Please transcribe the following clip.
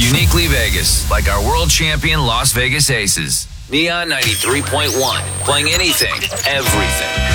Uniquely Vegas, like our world champion Las Vegas Aces. Neon 93.1, playing anything, everything.